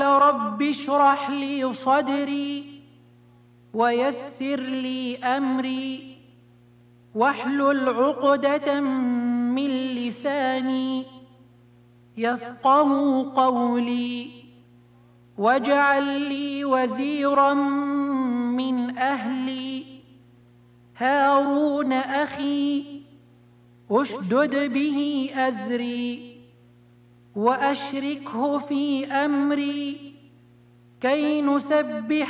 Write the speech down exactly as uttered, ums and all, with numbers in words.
قال رب اشرح لي صدري ويسر لي أمري واحلل عقدة من لساني يفقهوا قولي واجعل لي وزيرا من أهلي هارون أخي اشدد به أزري وأشركه في أمري كي نسبح